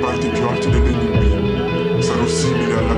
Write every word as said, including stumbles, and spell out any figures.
parti più alte delle nubi. Sarò simile alla